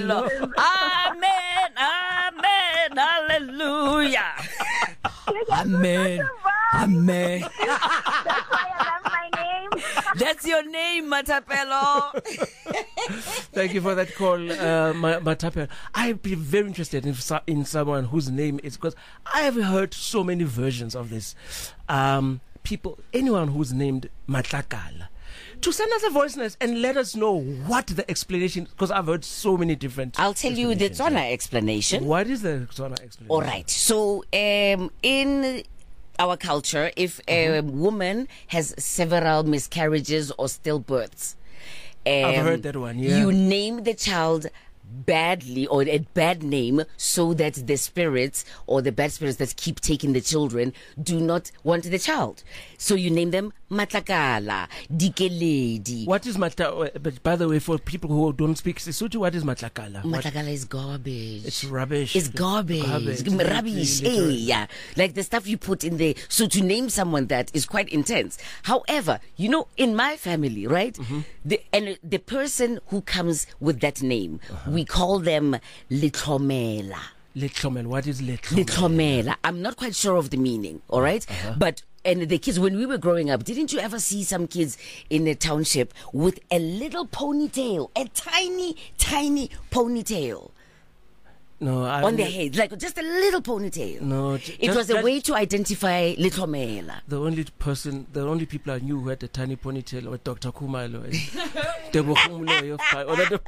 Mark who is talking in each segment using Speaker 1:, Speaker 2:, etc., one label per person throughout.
Speaker 1: Lord. Amen, amen, hallelujah. Amen, amen.
Speaker 2: That's why I love my name.
Speaker 1: That's your name, Matapelo.
Speaker 3: Thank you for that call, Matapelo. I'd be very interested in someone whose name is, because I have heard so many versions of this. Anyone who's named Matlakala, to send us a voice note and let us know what the explanation, because I've heard so many different.
Speaker 1: I'll tell you the Tswana explanation.
Speaker 3: What is the Tswana explanation?
Speaker 1: All right. So, in our culture, if a woman has several miscarriages or stillbirths,
Speaker 3: I've heard that one, yeah.
Speaker 1: You name the child badly, or a bad name, so that the spirits or the bad spirits that keep taking the children do not want the child. So you name them Matlakala, Dikeledi.
Speaker 3: What is Matlakala? But by the way, for people who don't speak Sesotho, what is Matlakala?
Speaker 1: Matlakala is garbage.
Speaker 3: It's rubbish.
Speaker 1: It's garbage. Rubbish. Hey, yeah. Like the stuff you put in there. So to name someone that is quite intense. However, you know, in my family, right? The person who comes with that name, we call them Litlomela.
Speaker 3: Litlomela. What is Litlomela?
Speaker 1: Litlomela. I'm not quite sure of the meaning, all right? But and the kids, when we were growing up, didn't you ever see some kids in the township with a little ponytail, a tiny, tiny ponytail?
Speaker 3: No,
Speaker 1: on their head, like just a little ponytail.
Speaker 3: No,
Speaker 1: it was a way to identify Litlomela.
Speaker 3: The only people I knew who had a tiny ponytail were Dr. Kumalo and Debo Khumalo.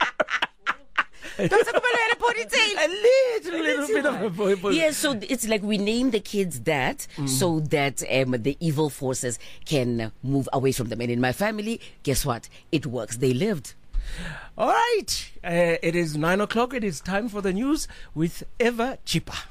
Speaker 1: Dr. Kumalo had a ponytail.
Speaker 3: A little bit of a ponytail.
Speaker 1: Yeah, so it's like we name the kids that so that the evil forces can move away from them. And in my family, guess what? It works. They lived.
Speaker 3: All right. It is 9:00. It is time for the news with Eva Chipa.